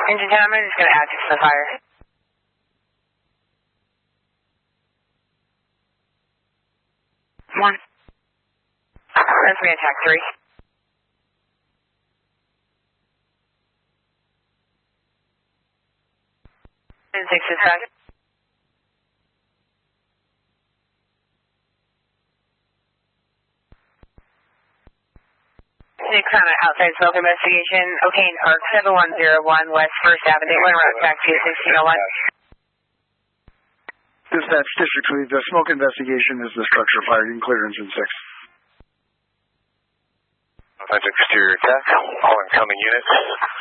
Engine 10, I'm just going to add 6 to the fire. Come on. That's me, attack 3. And 6 is back. 6 on an outside smoke investigation. Octane Arc 7101 West 1st Avenue. One route back to 1601. Dispatch District Lead, the smoke investigation is the structure fire. You can clear engine 6. Authentic exterior attack. All incoming units.